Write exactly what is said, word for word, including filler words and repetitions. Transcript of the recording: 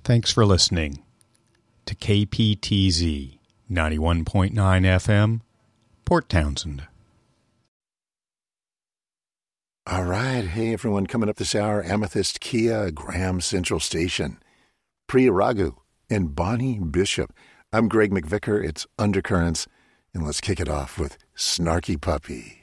Thanks for listening to K P T Z ninety-one point nine F M, Port Townsend. All right. Hey, everyone. Coming up this hour, Amethyst Kia, Graham Central Station, Priya Raghu, and Bonnie Bishop. I'm Greg McVicker. It's Undercurrents, and let's kick it off with Snarky Puppy.